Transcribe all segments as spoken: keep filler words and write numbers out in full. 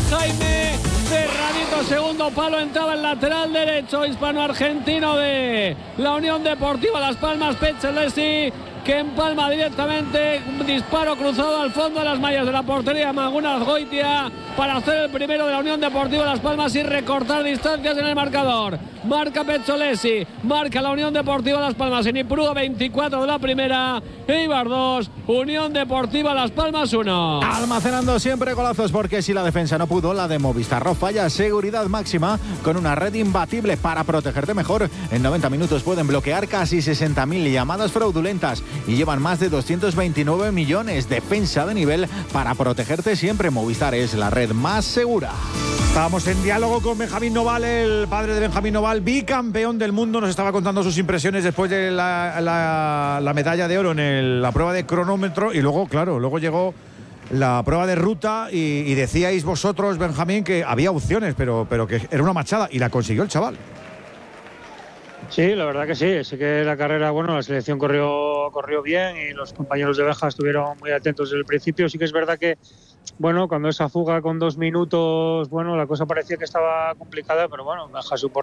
Jaime. Cerradito, segundo palo, entraba el lateral derecho hispano-argentino de la Unión Deportiva Las Palmas, Petxelesi, que empalma directamente, un disparo cruzado al fondo de las mallas de la portería Maguna Azgoitia para hacer el primero de la Unión Deportiva Las Palmas y recortar distancias en el marcador. Marca Petxelesi, marca la Unión Deportiva Las Palmas en Ipurúa, veinticuatro de la primera, Eibar dos, Unión Deportiva Las Palmas uno. Almacenando siempre golazos, porque si la defensa no pudo, la de Movistar no falla. Seguridad máxima con una red imbatible para protegerte mejor. En noventa minutos pueden bloquear casi sesenta mil llamadas fraudulentas y llevan más de doscientos veintinueve millones. Defensa de nivel para protegerte siempre. Movistar es la red más segura. Estábamos en diálogo con Benjamín Noval, el padre de Benjamín Noval, bicampeón del mundo. Nos estaba contando sus impresiones después de la, la, la medalla de oro en el, la prueba de cronómetro. Y luego, claro, luego llegó la prueba de ruta y, y decíais vosotros, Benjamín, que había opciones, pero, pero que era una machada. Y la consiguió el chaval. Sí, la verdad que sí. Sí que la carrera, bueno, la selección corrió, corrió bien y los compañeros de Benja estuvieron muy atentos desde el principio. Sí que es verdad que, bueno, cuando esa fuga con dos minutos, bueno, la cosa parecía que estaba complicada, pero bueno, Benja supo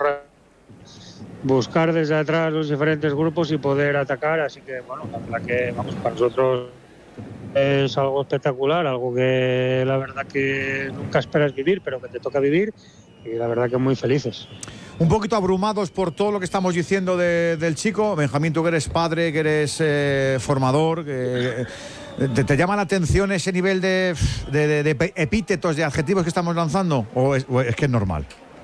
buscar desde atrás los diferentes grupos y poder atacar. Así que, bueno, la verdad que, vamos, para nosotros es algo espectacular, algo que la verdad que nunca esperas vivir, pero que te toca vivir. Y la verdad que muy felices. Un poquito abrumados por todo lo que estamos diciendo de, del chico. Benjamín, tú que eres padre, que eres eh, formador, que, eh, ¿te, ¿te llama la atención ese nivel de, de, de, de epítetos, de adjetivos que estamos lanzando? ¿O es, o es que es normal?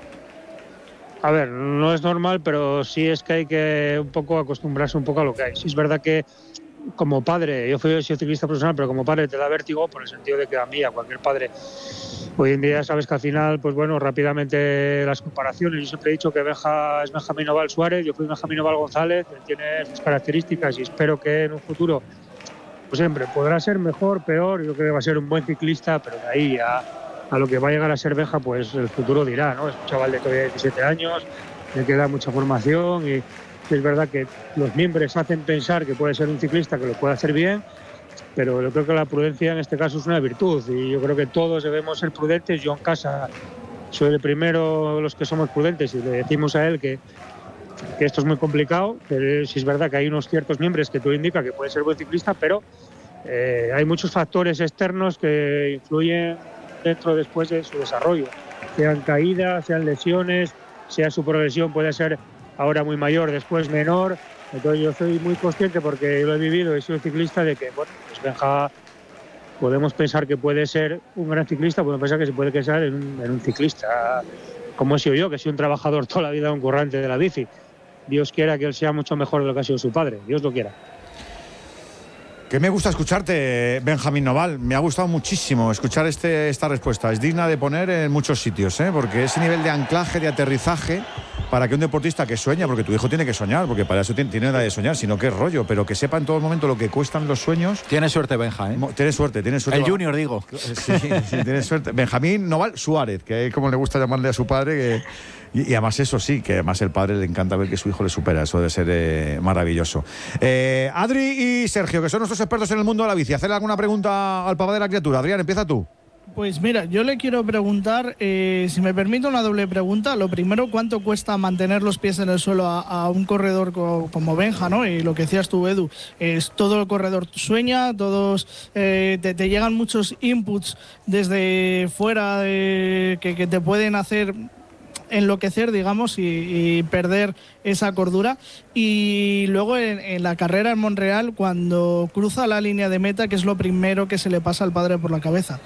A ver, no es normal, pero sí es que hay que un poco acostumbrarse un poco a lo que hay. Sí es verdad que como padre, yo fui soy ciclista profesional, pero como padre te da vértigo por el sentido de que a mí, a cualquier padre, hoy en día sabes que al final, pues bueno, rápidamente las comparaciones. Yo siempre he dicho que Benja es Benjamín Noval Suárez, yo fui Benjamín Noval González, él tiene sus características y espero que en un futuro, pues siempre podrá ser mejor, peor. Yo creo que va a ser un buen ciclista, pero de ahí a, a lo que va a llegar a ser Benja, pues el futuro dirá, ¿no? Es un chaval de todavía diecisiete años, le queda mucha formación y es verdad que los miembros hacen pensar que puede ser un ciclista que lo puede hacer bien, pero yo creo que la prudencia en este caso es una virtud y yo creo que todos debemos ser prudentes. Yo en casa soy el primero de los que somos prudentes y le decimos a él que, que esto es muy complicado, pero sí es verdad que hay unos ciertos miembros que tú indicas que puede ser buen ciclista, pero eh, hay muchos factores externos que influyen dentro después de su desarrollo, sean caídas, sean lesiones, sea su progresión puede ser ahora muy mayor, después menor. Entonces yo soy muy consciente, porque lo he vivido, he sido ciclista, de que, bueno, pues Benja, podemos pensar que puede ser un gran ciclista, podemos pensar que se puede quedar en un, en un ciclista, como he sido yo, que he sido un trabajador toda la vida, un currante de la bici. Dios quiera que él sea mucho mejor de lo que ha sido su padre, Dios lo quiera. Que me gusta escucharte, Benjamín Noval. Me ha gustado muchísimo escuchar este, esta respuesta. Es digna de poner en muchos sitios, ¿eh? Porque ese nivel de anclaje, de aterrizaje, para que un deportista que sueña, porque tu hijo tiene que soñar, porque para eso tiene, tiene edad de soñar, sino que es rollo, pero que sepa en todo momento lo que cuestan los sueños. Tiene suerte, Benja, ¿eh? Tienes suerte, tienes suerte. El Junior, digo. Sí, sí, tienes suerte. Benjamín Noval Suárez, que es como le gusta llamarle a su padre, que... Y, y además eso sí, que además el padre le encanta ver que su hijo le supera. Eso debe ser eh, maravilloso. Eh, Adri y Sergio, que son nuestros expertos en el mundo de la bici, hacerle alguna pregunta al papá de la criatura. Adrián, empieza tú. Pues mira, yo le quiero preguntar, eh, si me permite una doble pregunta. Lo primero, ¿cuánto cuesta mantener los pies en el suelo a, a un corredor co, como Benja, ¿no? Y lo que decías tú, Edu, es todo el corredor sueña, todos eh, te, te llegan muchos inputs desde fuera eh, que, que te pueden hacer enloquecer, digamos, y, y perder esa cordura. Y luego en, en la carrera en Montreal, cuando cruza la línea de meta, ¿qué es lo primero que se le pasa al padre por la cabeza?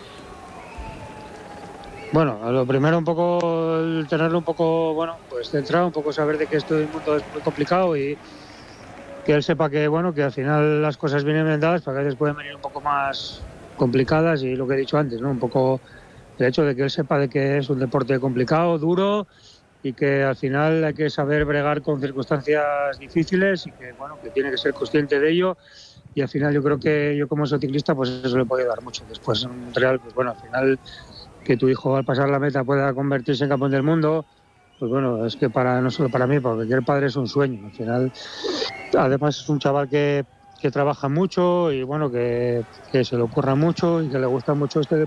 Bueno, lo primero un poco el tenerlo un poco, bueno, pues centrado, un poco saber de que este mundo es muy complicado y que él sepa que, bueno, que al final las cosas vienen bien dadas, porque a veces pueden venir un poco más complicadas, y lo que he dicho antes, ¿no? Un poco el hecho de que él sepa de que es un deporte complicado, duro, y que al final hay que saber bregar con circunstancias difíciles y que, bueno, que tiene que ser consciente de ello. Y al final yo creo que yo, como soy ciclista, pues eso le puede dar mucho. Después en Montreal, pues bueno, al final que tu hijo al pasar la meta pueda convertirse en campeón del mundo, pues bueno, es que para no solo para mí, para cualquier padre es un sueño. Al final, además es un chaval que, que trabaja mucho y bueno, que, que se le ocurra mucho y que le gusta mucho este deporte.